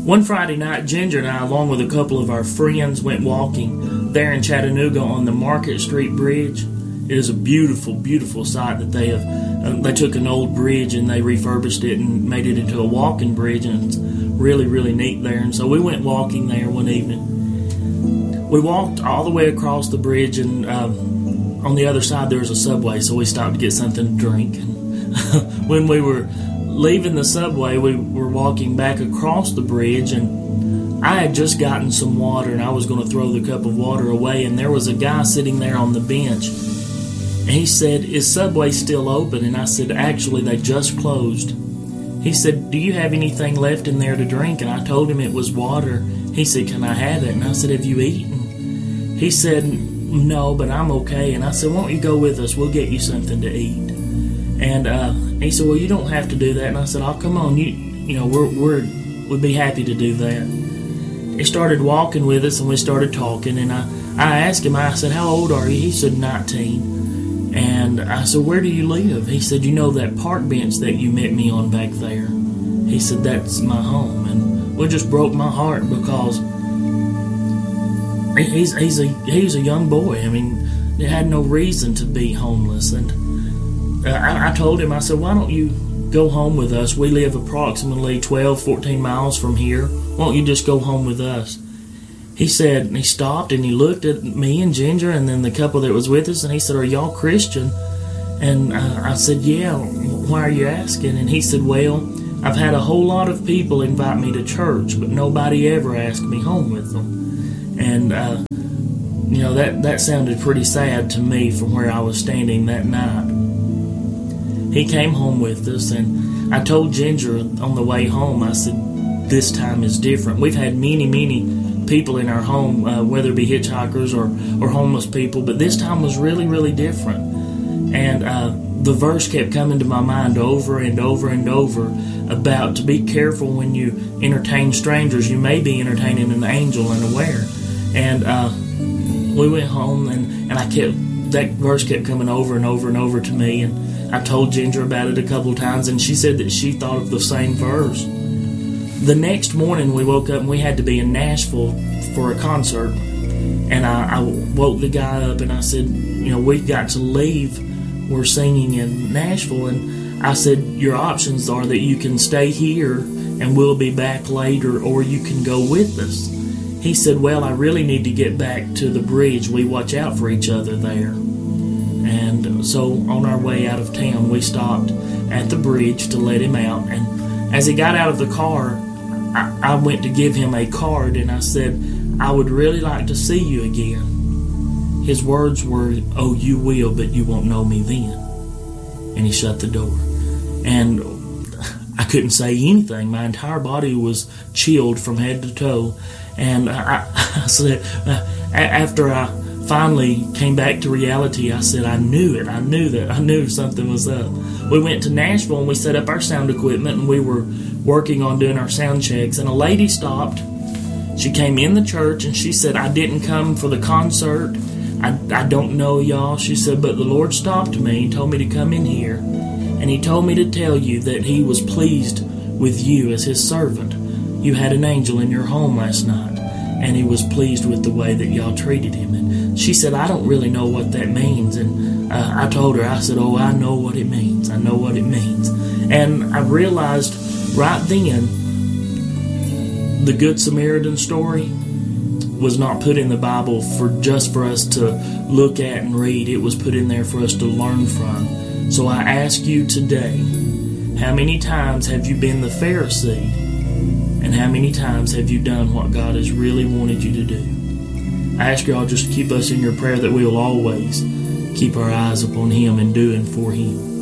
One Friday night, Ginger and I, along with a couple of our friends, went walking there in Chattanooga on the Market Street Bridge. It is a beautiful, beautiful sight that they have. They took an old bridge and they refurbished it and made it into a walking bridge, and it's really, really neat there. And so we went walking there one evening. We walked all the way across the bridge, and on the other side there was a Subway, so we stopped to get something to drink. And when we were leaving the Subway, we were walking back across the bridge, and I had just gotten some water, and I was going to throw the cup of water away, and there was a guy sitting there on the bench, and he said, "Is Subway still open?" And I said, "Actually, they just closed." He said, "Do you have anything left in there to drink?" And I told him it was water. He said, "Can I have it?" And I said, "Have you eaten?" He said, "No, but I'm okay." And I said, "Won't you go with us? We'll get you something to eat." And he said, "Well, you don't have to do that." And I said, "Oh, come on, we'd be happy to do that." He started walking with us, and we started talking. And I asked him, I said, "How old are you?" He said, 19. And I said, "Where do you live?" He said, "You know that park bench that you met me on back there?" He said, "That's my home." And it just broke my heart, because he's a young boy. I mean, he had no reason to be homeless. And I told him, I said, "Why don't you go home with us? We live approximately 12, 14 miles from here. Why don't you just go home with us?" He said, and he stopped and he looked at me and Ginger and then the couple that was with us, and he said, "Are y'all Christian?" And I said, "Yeah, why are you asking?" And he said, "Well, I've had a whole lot of people invite me to church, but nobody ever asked me home with them." And, that sounded pretty sad to me from where I was standing that night. He came home with us, and I told Ginger on the way home, I said, "This time is different." We've had many, many people in our home, whether it be hitchhikers or homeless people, but this time was really, really different. And the verse kept coming to my mind over and over and over about to be careful when you entertain strangers. You may be entertaining an angel unaware. And we went home, and that verse kept coming over and over and over to me, and I told Ginger about it a couple of times, and she said that she thought of the same verse. The next morning we woke up, and we had to be in Nashville for a concert. And I woke the guy up, and I said, "We've got to leave. We're singing in Nashville." And I said, "Your options are that you can stay here and we'll be back later, or you can go with us." He said, "Well, I really need to get back to the bridge. We watch out for each other there." And so on our way out of town, we stopped at the bridge to let him out. And as he got out of the car, I went to give him a card, and I said, "I would really like to see you again." His words were, "Oh, you will, but you won't know me then." And he shut the door. And I couldn't say anything. My entire body was chilled from head to toe. And I said, after I finally came back to reality, I said, I knew it. I knew something was up. We went to Nashville, and we set up our sound equipment, and we were working on doing our sound checks. And a lady stopped. She came in the church, and she said, "I didn't come for the concert. I don't know y'all." She said, "But the Lord stopped me and told me to come in here. And He told me to tell you that He was pleased with you as His servant. You had an angel in your home last night, and He was pleased with the way that y'all treated Him." And she said, "I don't really know what that means." And I told her, I said, "Oh, I know what it means. I know what it means." And I realized right then, the Good Samaritan story was not put in the Bible just for us to look at and read. It was put in there for us to learn from. So I ask you today, how many times have you been the Pharisee? And how many times have you done what God has really wanted you to do? I ask you all just to keep us in your prayer, that we will always keep our eyes upon Him and doing for Him.